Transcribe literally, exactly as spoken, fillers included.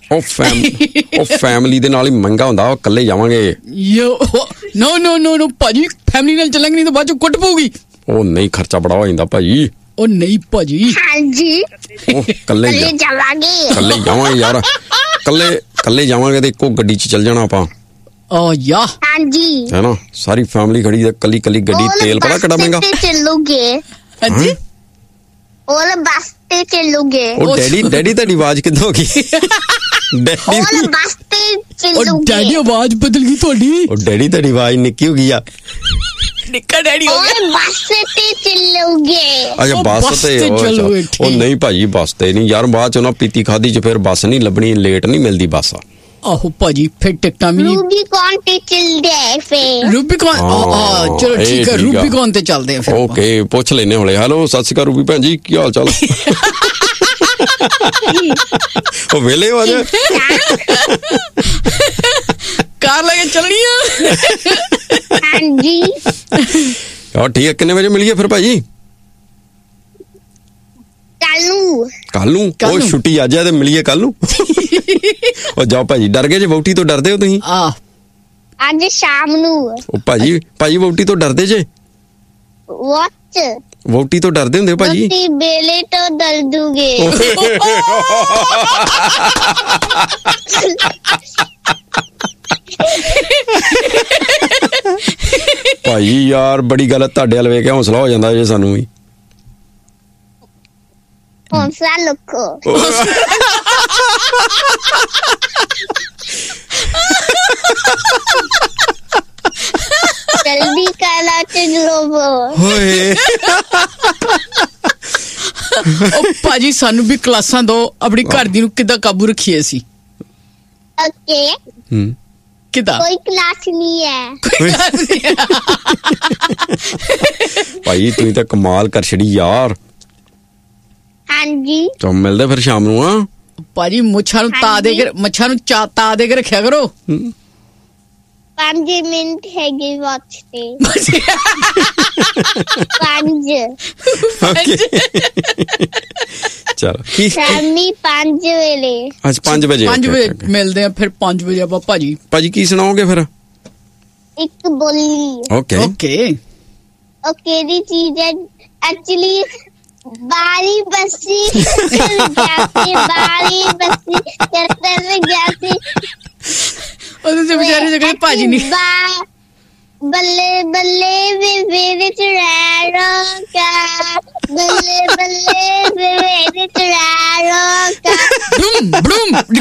ਉਹ ਫੈਮਿਲੀ ਉਹ ਫੈਮਿਲੀ ਦੇ ਨਾਲ ਹੀ ਮਹਿੰਗਾ ਹੁੰਦਾ, ਉਹ ਇਕੱਲੇ ਜਾਵਾਂਗੇ। ਯੋ ਨੋ ਨੋ ਨੋ ਨੋ ਭਾਜੀ, ਫੈਮਿਲੀ ਨਾਲ ਚੱਲਾਂਗੇ ਨਹੀਂ ਤਾਂ ਬਾਅਦ ਚੋਂ ਕੁੱਟ ਪਊਗੀ। ਉਹ ਨਹੀਂ, ਖਰਚਾ ਬੜਾ ਹੋ ਜਾਂਦਾ ਭਾਜੀ। ਉਹ ਨਹੀਂ ਭਾਜੀ, ਹਾਂਜੀ ਉਹ ਇਕੱਲੇ ਜਾਵਾਂਗੇ, ਇਕੱਲੇ ਜਾਵਾਂਗੇ ਯਾਰ, ਇਕੱਲੇ ਇਕੱਲੇ ਜਾਵਾਂਗੇ ਤੇ ਇੱਕੋ ਗੱਡੀ 'ਚ ਚੱਲ ਜਾਣਾ ਆਪਾਂ। ਆ ਯਾ ਹਾਂਜੀ ਹੈ ਨਾ, ਸਾਰੀ ਫੈਮਿਲੀ ਖੜੀ ਹੈ, ਕੱਲੀ ਕੱਲੀ ਗੱਡੀ, ਤੇਲ ਪਤਾ ਕਿੰਨਾ ਮਹਿੰਗਾ। ਚੱਲੋਗੇ? ਹਾਂਜੀ ਉਹ ਬੱਸ ਤੇ ਚੱਲੋਗੇ? ਉਹ ਡੈਡੀ ਡੈਡੀ ਤੁਹਾਡੀ ਆਵਾਜ਼ ਕਿੱਦਾਂ ਹੋ ਗਈ? ਡੈਡੀ ਉਹ ਬੱਸ ਤੇ ਉਹ ਚੱਲੋਗੇ? ਡੈਡੀ ਆਵਾਜ਼ ਬਦਲ ਗਈ ਤੁਹਾਡੀ। ਉਹ ਡੈਡੀ ਤੁਹਾਡੀ ਆਵਾਜ਼ ਨਿੱਕੀ ਹੋ ਗਈ ਆ। ਨਿੱਕਾ ਡੈਡੀ ਹੋ ਗਿਆ। ਉਹ ਬੱਸ ਤੇ ਚੱਲੋਗੇ? ਅੱਛਾ ਬੱਸ ਤੇ, ਉਹ ਨਹੀਂ ਭਾਜੀ ਬੱਸ ਤੇ ਨਹੀਂ ਯਾਰ, ਬਾਅਦ ਚ ਨਾ ਪੀਤੀ ਖਾਦੀ ਚ ਫਿਰ ਬੱਸ ਨਹੀਂ ਲੱਭਣੀ, ਲੇਟ ਨਹੀਂ ਮਿਲਦੀ ਬੱਸ। ਆਹੋ ਭਾਜੀ, ਫਿਰ ਟਿਕਟਾਂ ਵੀ ਰੂਬੀਕੌਨ ਤੇ ਚੱਲਦੇ ਫਿਰ। ਰੂਬੀਕੌਨ, ਆ ਚਲੋ ਠੀਕ ਹੈ, ਰੂਬੀਕੌਨ ਤੇ ਚੱਲਦੇ ਆ ਫਿਰ। ਓਕੇ, ਪੁੱਛ ਲੈਨੇ ਹੁਣੇ। ਹੈਲੋ, ਸਤਿ ਸ਼੍ਰੀ ਅਕਾਲ ਰੂਬੀ ਭੈਣ ਜੀ, ਕੀ ਹਾਲ ਚਾਲ? ਉਹ ਵੇਲੇ ਹੋ ਜਾ, ਕਾਰ ਲੈ ਕੇ ਚੱਲਣੀ ਆ। ਹਾਂਜੀ ਹਾਂ ਠੀਕ ਹੈ, ਕਿੰਨੇ ਵਜੇ ਮਿਲੀਏ ਫਿਰ ਭਾਜੀ? ਕੱਲ ਨੂੰ। ਕੱਲ ਨੂੰ? ਉਹ ਛੁੱਟੀ ਅੱਜ ਹੈ ਤੇ ਮਿਲੀਏ ਕੱਲ ਨੂੰ। ਉਹ ਜਾਓ ਭਾਜੀ, ਡਰ ਗਏ ਜੇ ਵਹੁਟੀ ਤੋਂ? ਡਰਦੇ ਹੋ ਤੁਸੀਂ? ਆ ਅੱਜ ਸ਼ਾਮ ਨੂੰ। ਉਹ ਭਾਜੀ ਭਾਜੀ ਵਹੁਟੀ ਤੋਂ ਡਰਦੇ ਜੇ? ਵਾਚ ਵਹੁਟੀ ਤੋਂ ਡਰਦੇ ਹੁੰਦੇ ਹੋ ਭਾਜੀ? ਤੁਸੀਂ ਬੇਲੇ ਤੋਂ ਡਰ ਦੂਗੇ। ਭਾਈ ਯਾਰ ਬੜੀ ਗੱਲ, ਤੁਹਾਡੇ ਵੱਲ ਵੇਖ ਕੇ ਹੌਸਲਾ ਹੋ ਜਾਂਦਾ ਜੇ ਸਾਨੂੰ ਵੀ। ਹੌਸਲਾ ਰੱਖੋ। ਜਲਦੀ ਕਾਲਾ ਚਲੋ ਓਏ। ਉਹ ਭਾਜੀ ਸਾਨੂੰ ਵੀ ਕਲਾਸਾਂ ਦੋ, ਆਪਣੀ ਘਰ ਦੀ ਨੂੰ ਕਿੱਦਾਂ ਕਾਬੂ ਰੱਖੀਏ ਅਸੀਂ? ਓਕੇ, ਹੂੰ ਕਿੱਦਾਂ? ਕੋਈ ਕਲਾਸ ਨਹੀਂ ਹੈ। ਕੋਈ ਕਲਾਸ ਨਹੀਂ ਹੈ। ਭਾਈ ਤੁਸੀਂ ਤਾਂ ਕਮਾਲ ਕਰ ਛੜੀ ਯਾਰ। ਹਾਂਜੀ ਚਲ ਮਿਲਦੇ ਫਿਰ ਸ਼ਾਮ ਨੂੰ। ਆ ਭਾਜੀ ਮੁੱਛਾਂ ਨੂੰ ਤਾ ਦੇ ਕੇ, ਮੱਛਾਂ ਨੂੰ ਚਾ ਤਾ ਦੇ ਕੇ ਰੱਖਿਆ ਕਰੋ। ਪੰਜ ਮਿੰਟ ਹੈਗੇ ਵਾਚ ਤੇ। ਪੰਜ ਚਲ ਸ਼ਾਮੀ ਪੰਜ ਵੇਲੇ। ਅੱਜ ਪੰਜ ਵਜੇ ਪੰਜ ਵਜੇ ਮਿਲਦੇ ਆ ਫਿਰ। ਪੰਜ ਵਜੇ ਆਪਾਂ ਭਾਜੀ ਭਾਜੀ ਕੀ ਸੁਣਾਓਗੇ ਫਿਰ? ਇੱਕ ਬੋਲੀ। ਓਕੇ ਓਕੇ ਉਹ ਕਿਹੜੀ ਚੀਜ਼ ਹੈ? ਐਕਚੁਅਲੀ ਬਾਰੀ ਬੱਸੀ ਜਾਤੀ, ਬਾਰੀ ਬੱਸੀ ਚੱਤਰ ਜਾਤੀ। ਉਹਦੇ ਤੇ ਵਿਚਾਰੇ ਜਗ੍ਹਾ ਭਾਜੀ ਨਹੀਂ। ਬੱਲੇ ਬੱਲੇ ਵੇ ਵੇ ਚੜਾਰੋ ਕਾ, ਬੱਲੇ ਬੱਲੇ ਵੇ ਵੇ ਚੜਾਰੋ ਕਾ। Boom boom